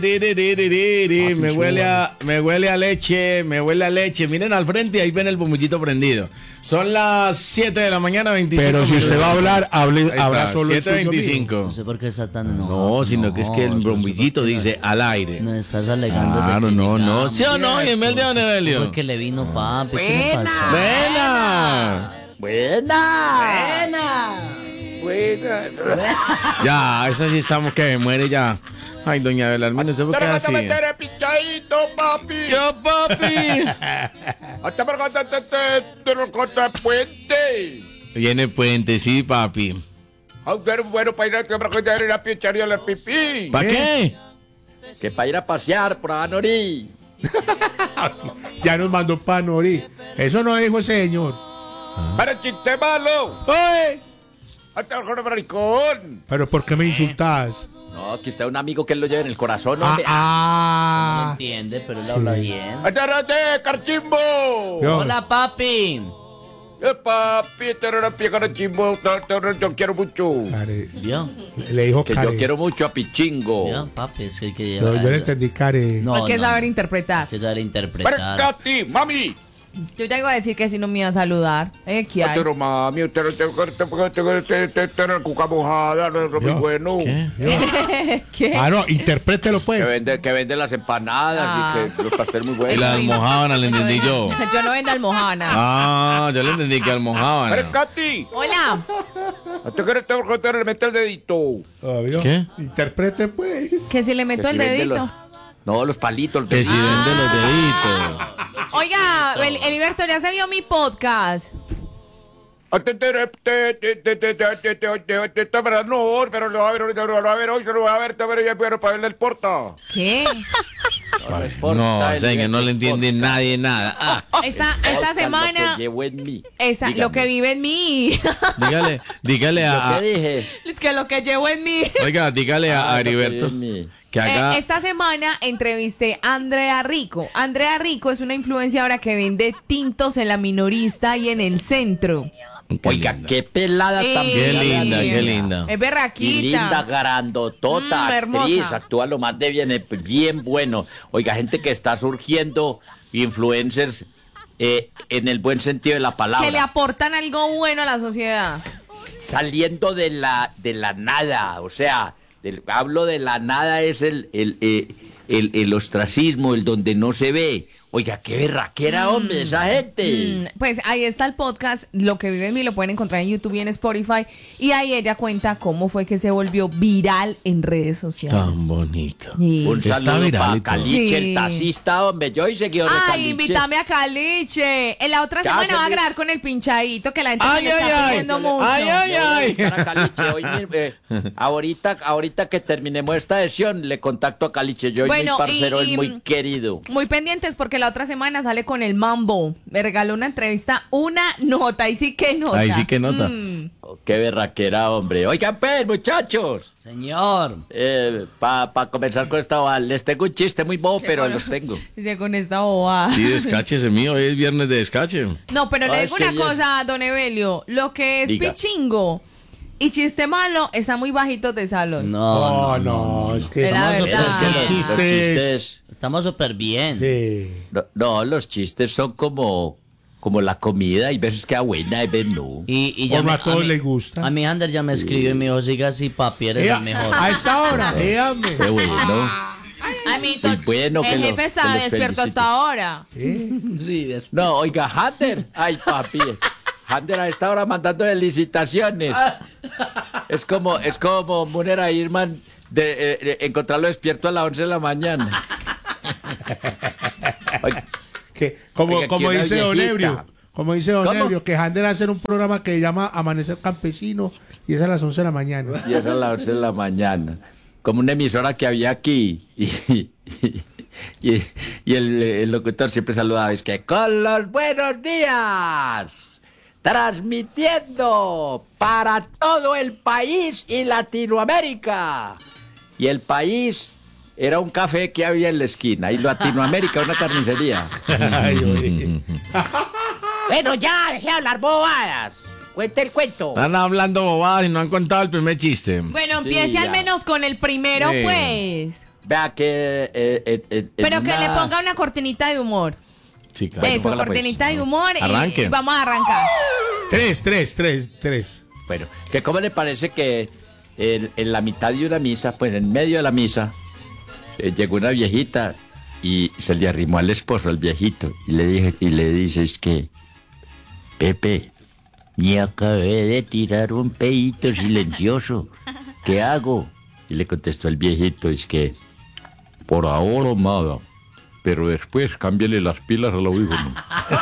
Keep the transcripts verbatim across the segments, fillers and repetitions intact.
Me huele a, me huele a leche, me huele a leche. Miren al frente y ahí ven el bombillito prendido. Son las siete de la mañana, veinticinco Pero si minutos. usted va a hablar, hable, habla solo el siete suyo veinticinco. No sé por qué está tan enojado. No, sino que es que el no sé bombillito por qué dice al aire. No estás alegando. Claro, de no, que no. digamos. ¿Sí o no? Y en vez de Don Evelio. Fue que le vino papi. ¿Qué le pasó? Buena. Buena. Buenas. Ya, esa sí estamos que me muere ya. Ay, doña Belarmino, ¿usted por qué es así? meter el pinchadito, papi. Yo, papi. Hasta por contar de puente. Viene puente, sí, papi. Aunque era bueno para ir a que la pincharía la pipí. ¿Para qué? Que para ir a pasear por Anorí. Ya nos mandó Panori. Eso no dijo ese señor. Para el chiste malo. ¡Oye! Hasta el joven maricón. Pero ¿por qué me insultas? No, aquí está un amigo que él lo lleva en el corazón. Ah, hombre. No ah. entiende, pero él habla bien. ¡Atárrate, carchimbo! Yo. Hola, papi. Eh, papi, este era una pie carchimbo. Yo quiero mucho. Care. ¿Vio? Le dijo Que care. yo quiero mucho a Pichingo. ¿Vio, papi? Es que hay que Yo, llevar. yo le entendí, care. No, Hay que no, saber no. interpretar. Hay que saber Para interpretar. Katy, mami. Yo ya iba a decir que si no me iba a saludar. Eh, ¿qué hay? Pero mami, usted no tiene la cuca mojada, no es muy Yo. bueno. ¿Qué? ¿Qué? Ah, no, interprételo Que pues. vende, que vende las empanadas Ah. y que los pasteles muy Y buenos. la almojábana le entendí yo. Yo no vendo almohana. Ah, yo le entendí que Para almojábana. Katy, Hola. ¿hasta que te voy a meter el dedito? Ah, ¿vio? ¿Qué? Interprete pues. Que si le meto Que el si vende dedito. los- No, los palitos. los Que si deditos. vende los deditos. Oiga, el, Heriberto, ya se vio mi podcast. No, pero lo va a ver ahorita, lo va a ver hoy, se lo va a ver, pero ya pero para verle el porta. ¿Qué? No, señor, no le entiende nadie nada. Ah, Esta, esta semana. Lo que llevo en mí. Esa, lo Dígame. que vive en mí. dígale, dígale Lo a, que dije. Es que lo que llevo en mí. oiga, dígale a Ah, lo que Heriberto vive en mí. que haga. Eh, esta semana entrevisté a Andrea Rico. Andrea Rico es una influenciadora que vende tintos en la minorista y en el centro. Oiga, qué pelada Eh, tan Qué bella. linda, la qué niña. linda. Es berraquita. Y linda, grandotota, Mm, hermosa. actriz, actúa lo más de bien, eh, bien bueno. Oiga, gente que está surgiendo, influencers, eh, en el buen sentido de la palabra. Que le aportan algo bueno a la sociedad. Saliendo de la, de la nada, o sea, del- hablo de la nada es el, el, eh, el, el ostracismo, el donde no se ve. Oiga, qué berraquera, hombre, esa gente. Mm, Pues ahí está el podcast, Lo que vive en mí, lo pueden encontrar en YouTube y en Spotify. Y ahí ella cuenta cómo fue que se volvió viral en redes sociales. Tan bonito. Sí. Un Está saludo viral y para todo. Caliche, Sí. el taxista, hombre. Yo hoy seguidor de Ay, Caliche. invítame a Caliche. En la otra Ya, semana va a se- grabar con el pinchadito que la gente Ay, me ay, está ay. pidiendo mucho. Ay, ay, Yo voy a ay. buscar a Caliche. Hoy, eh, ahorita, ahorita que terminemos esta sesión, le contacto a Caliche. Yo Bueno, muy parcero, y- es muy querido. Muy pendientes porque la otra semana sale con el Mambo. Me regaló una entrevista, una nota. Ahí sí que nota. Ahí sí que nota. Mm. Oh, qué berraquera, hombre. Oigan, pues, muchachos. Señor. Eh, Para pa comenzar con esta bobada, les tengo un chiste muy bobo, pero los tengo. Dice con esta bobada. Sí, descáchese mío, hoy es viernes de descache. No, pero le Ah, digo es que una ya- cosa, don Evelio. Lo que es Diga. pichingo y chiste malo está muy bajito de salón. No, No, no, es que Es la son- verdad. son Los chistes. chistes. Estamos súper bien. Sí. No, no, los chistes son como, como la comida. Hay veces queda buena, hay veces no. Y, y O no me- a todos mí- les gusta. A mi Ander ya me escribió y me dijo, siga así, papi, eres Ea, el mejor. a esta hora, dígame. Qué bueno. Amito, Muy bueno que el lo- jefe que está los despierto felicito. hasta ahora. Sí, después. No, oiga, Hunter. Ay, papi. Hunter a esta hora mandando felicitaciones. Es como, es como Munera Irman de, eh, eh, encontrarlo despierto a las once de la mañana. Oiga, Que, como Oiga, como aquí una dice Don viejita. Ebrio, como dice Don ¿Cómo? Ebrio, que Hander hacer un programa que se llama Amanecer Campesino y es a las once de la mañana. y era a las once de la mañana. Como una emisora que había aquí. Y, y- y el, el locutor siempre saludaba. Es que con los buenos días. Transmitiendo para todo el país y Latinoamérica. Y el país era un café que había en la esquina. Y Latinoamérica una carnicería. Ay, oye. Bueno, ya, dejé hablar bobadas. Cuente el cuento. Están hablando bobadas y no han contado el primer chiste. Bueno, empiece Sí, al ya. menos con el primero, Sí. pues. vea que... eh, eh, eh, en Pero que una- le ponga una cortinita de humor. Sí, claro. Eso, póngala, pues. cortinita de humor y- Arranque. y vamos a arrancar. Tres, tres, tres, tres. Bueno, que cómo le parece que en, en la mitad de una misa, pues en medio de la misa, eh, llegó una viejita y se le arrimó al esposo, al viejito, y le dije, y le dice, es que, Pepe, me acabé de tirar un peito silencioso, ¿qué hago? Y le contestó el viejito, es que, por ahora nada, pero después cámbiale las pilas al audífono.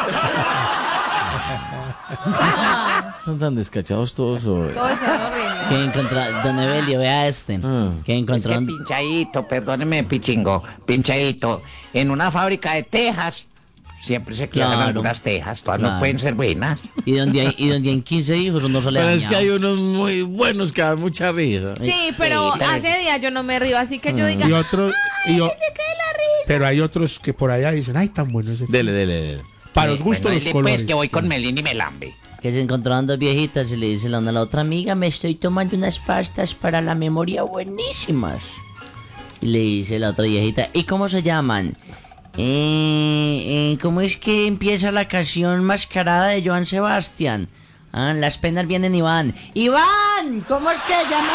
Son tan descachados todos hoy. Todo eso es horrible. Que encontró, don Evelio, vea este. Ah. Que encontró. Es que pinchadito, perdóneme, pichingo, pinchadito. En una fábrica de tejas, siempre se quedan Claro. algunas tejas, todas Claro. no pueden ser buenas. Y donde hay, y donde hay quince hijos, uno solo le Pero es que dañado. hay unos muy buenos que dan mucha risa. Sí, pero Sí, pero- hace días yo no me río, así que yo diga, Y otros. Y o- pero hay otros que por allá dicen, ay, tan bueno ese Dele, chiste". dele, dele. Para los gustos, Bueno, los dile, colores. pues que voy con Melín y Melambe. Que se encontraron dos viejitas y le dice la una a la otra, amiga, me estoy tomando unas pastas para la memoria buenísimas. Y le dice la otra viejita, ¿y cómo se llaman? Eh, eh, ¿Cómo es que empieza la canción Mascarada de Joan Sebastián? Ah, las penas vienen y van. ¡Iván! ¿Cómo es que se llama?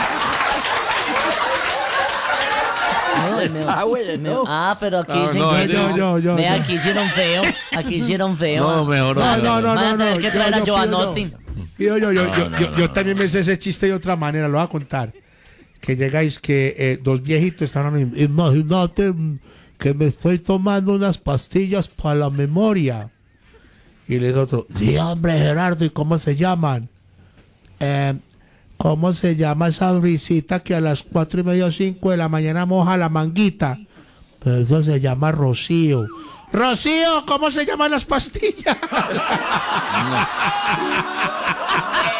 No, Está me- bueno. me- ah, pero aquí No, dicen no, que ese no. yo, yo, yo, Ve, yo. aquí hicieron feo. Aquí hicieron feo. No, mejor No, no. no, no, Van a no, tener no. que traer a yo, yo, Giovanotti. pido yo. Pido yo, yo, yo, yo, yo también me sé ese chiste de otra manera, lo voy a contar. Que llegáis que eh, dos viejitos están hablando, imagínate mm, que me estoy tomando unas pastillas para la memoria. Y le dice otro, sí, hombre, Gerardo, ¿y cómo se llaman? Eh, ¿Cómo se llama esa brisita que a las cuatro y media o cinco de la mañana moja la manguita? Pues eso se llama Rocío. Rocío, ¿cómo se llaman las pastillas?